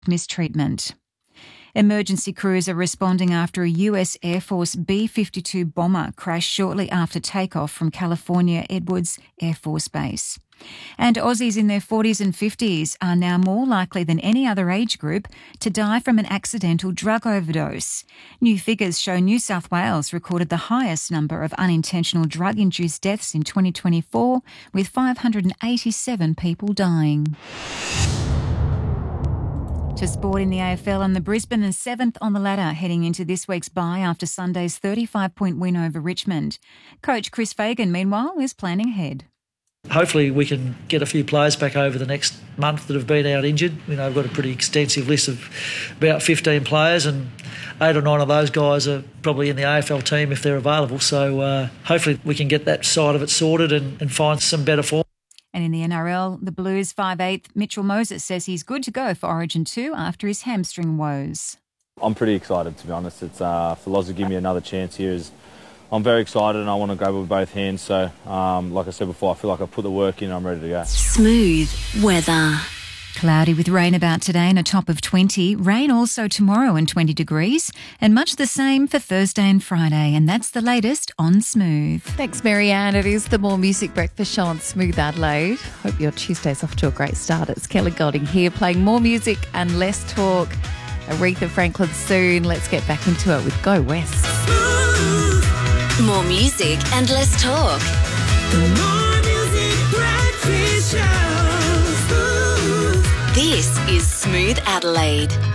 mistreatment. Emergency crews are responding after a US Air Force B-52 bomber crashed shortly after takeoff from California Edwards Air Force Base. And Aussies in their 40s and 50s are now more likely than any other age group to die from an accidental drug overdose. New figures show New South Wales recorded the highest number of unintentional drug-induced deaths in 2024, with 587 people dying. To sport in the AFL, and the Brisbane are 7th on the ladder heading into this week's bye after Sunday's 35-point win over Richmond. Coach Chris Fagan, meanwhile, is planning ahead. Hopefully we can get a few players back over the next month that have been out injured. I've got a pretty extensive list of about 15 players, and 8 or 9 of those guys are probably in the AFL team if they're available. So hopefully we can get that side of it sorted and find some better form. And in the NRL, the Blues 5'8" Mitchell Moses says he's good to go for Origin 2 after his hamstring woes. I'm pretty excited, to be honest. It's for Loz to give me another chance here. I'm very excited and I want to go with both hands. So, like I said before, I feel like I've put the work in and I'm ready to go. Smooth weather. Cloudy with rain about today and a top of 20. Rain also tomorrow and 20 degrees. And much the same for Thursday and Friday. And that's the latest on Smooth. Thanks, Marianne. It is the More Music Breakfast Show on Smooth Adelaide. Hope your Tuesday's off to a great start. It's Kelly Golding here playing more music and less talk. Aretha Franklin soon. Let's get back into it with Go West. More music and less talk. More Music Breakfast Show. This is Smooth Adelaide.